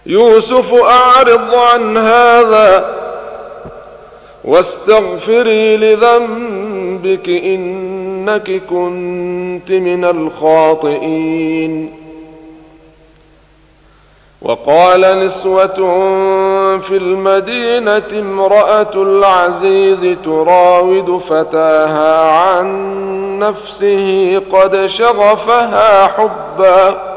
يوسف أعرض عن هذا واستغفري لذنبك إنك كنت من الخاطئين. وقال نسوة في المدينة امرأة العزيز تراود فتاها عن نفسه قد شغفها حبا